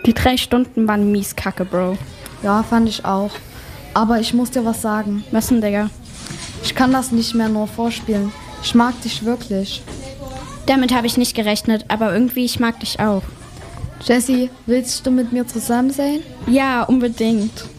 Die 3 Stunden waren mies kacke, Bro. Ja, fand ich auch. Aber ich muss dir was sagen. Was denn, Digga? Ich kann das nicht mehr nur vorspielen. Ich mag dich wirklich. Damit habe ich nicht gerechnet, aber irgendwie, ich mag dich auch. Jessie, willst du mit mir zusammen sein? Ja, unbedingt.